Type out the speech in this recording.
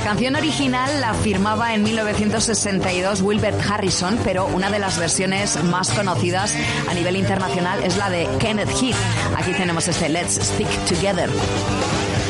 canción original la firmaba en 1962 Wilbert Harrison, pero una de las versiones más conocidas a nivel internacional es la de Kenneth Heath. Aquí tenemos este Let's Stick Together.